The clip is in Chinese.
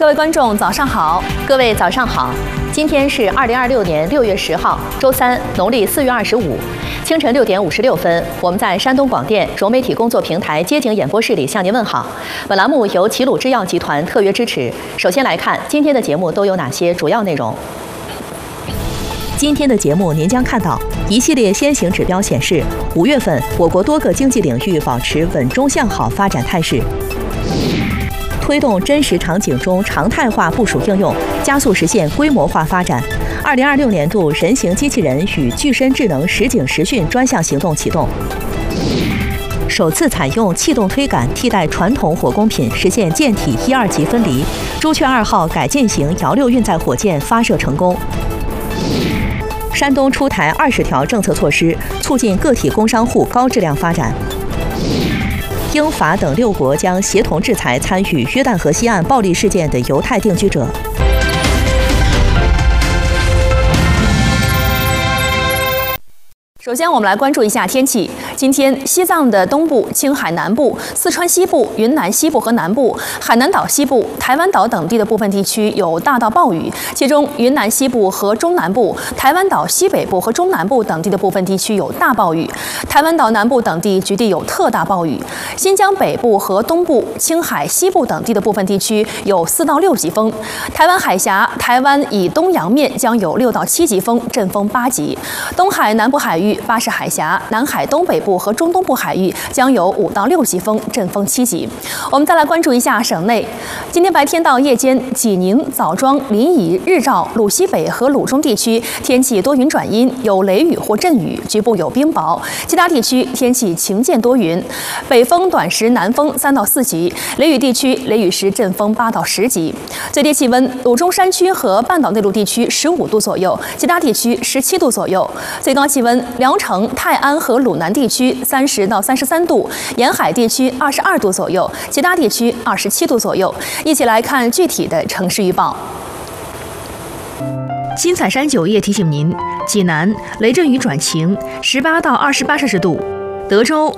各位观众，早上好！各位早上好！今天是2026年6月10号，周三，农历4月25，清晨6点56分，我们在山东广电融媒体工作平台街景演播室里向您问好。本栏目由齐鲁制药集团特约支持。首先来看今天的节目都有哪些主要内容。今天的节目您将看到一系列先行指标显示，5月份我国多个经济领域保持稳中向好发展态势。推动真实场景中常态化部署应用，加速实现规模化发展。2026年度人形机器人与具身智能实景实训专项行动启动，首次采用气动推杆替代传统火工品，实现舰体1、2级分离。朱雀2号改进型遥六运载火箭发射成功。山东出台20条政策措施，促进个体工商户高质量发展。英法等6国将协同制裁参与约旦河西岸暴力事件的犹太定居者。首先，我们来关注一下天气。今天，西藏的东部、青海南部、四川西部、云南西部和南部、海南岛西部、台湾岛等地的部分地区有大到暴雨，其中云南西部和中南部、台湾岛西北部和中南部等地的部分地区有大暴雨，台湾岛南部等地局地有特大暴雨。新疆北部和东部、青海西部等地的部分地区有4到6级风，台湾海峡、台湾以东洋面将有6到7级风，阵风8级。东海南部海域、巴士海峡、南海东北部和中东部海域将有5到6级风，阵风7级。我们再来关注一下省内，今天白天到夜间，济宁、枣庄、临沂、日照、鲁西北和鲁中地区天气多云转阴，有雷雨或阵雨，局部有冰雹；其他地区天气晴间多云，北风短时南风3到4级，雷雨地区雷雨时阵风8到10级。最低气温，鲁中山区和半岛内陆地区15度左右，其他地区17度左右。最高气温，聊城、泰安和鲁南地区30到33度，沿海地区22度左右，其他地区27度左右。一起来看具体的城市预报。新彩山酒业提醒您，济南雷阵雨转晴，18到28摄氏度；德州